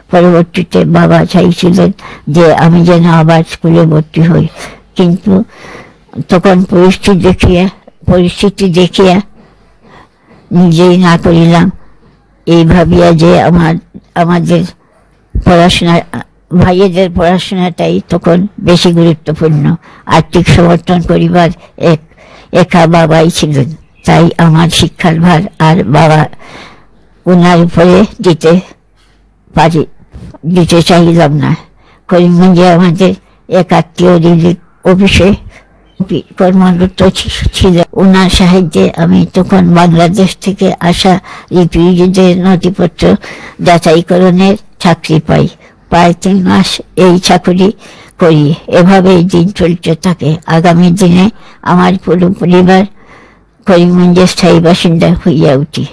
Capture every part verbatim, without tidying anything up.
পরবর্তীতে বাবা চাইছিলেন যে আমি যেন আবার স্কুলে ভর্তি হই, কিন্তু তখন পরিস্থিতি দেখিয়া পরিস্থিতি দেখিয়া নিজেই না করিলাম, এই ভাবিয়া যে আমার আমাদের পড়াশোনা, ভাইয়েদের পড়াশোনাটাই তখন বেশি গুরুত্বপূর্ণ। আর্থিক সমর্থন করিবার এক একা বাবাই ছিলেন, তাই আমার শিক্ষার ভার আর বাবা ওনার উপরে দিতে পারি দিতে চাইলাম না। করিমগঞ্জে আমাদের এক আত্মীয় রিলিফ অফিসে কর্মরত ছিল, ওনার সাহায্যে আমি তখন বাংলাদেশ থেকে আসা রিফিউজিদের নথিপত্র যাচাইকরণের চাকরি পাই। প্রায় তিন মাস এই চাকরি করি, এভাবেই দিন চলতে থাকে। আগামী দিনে আমার পুরো পরিবার করিমগঞ্জের স্থায়ী বাসিন্দা হইয়া উঠি।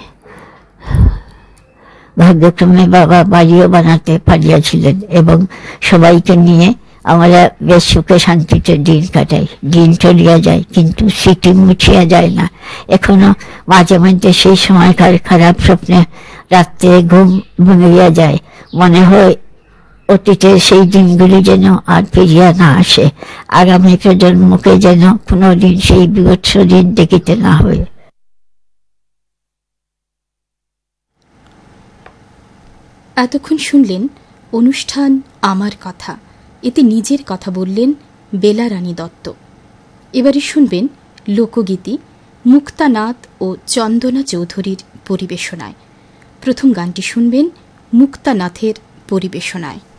ভাগ্যক্রমে বাবা বাড়িও বানাতে পারিয়াছিলেন এবং সবাইকে নিয়ে আমরা বেশ সুখে শান্তিতে দিন কাটাই। দিন চলিয়া যায় কিন্তু স্মৃতি মুছিয়া যায় না। এখনো মাঝে মাঝে সেই সময়কার খারাপ স্বপ্নে রাত্রে ঘুম ভাঙিয়া যায়, মনে হয় অতীতের সেই দিনগুলি যেন আর ফিরিয়া না আসে, আগামী প্রজন্মকে যেন কোনোদিন সেই বিভৎস দিন দেখিতে না হয়। এতক্ষণ শুনলেন অনুষ্ঠান আমার কথা। এতে নিজের কথা বললেন বেলা রানী দত্ত। এবারে শুনবেন লোকগীতি মুক্তানাথ ও চন্দনা চৌধুরীর পরিবেশনায়। প্রথম গানটি শুনবেন মুক্তানাথের পরিবেশনায়।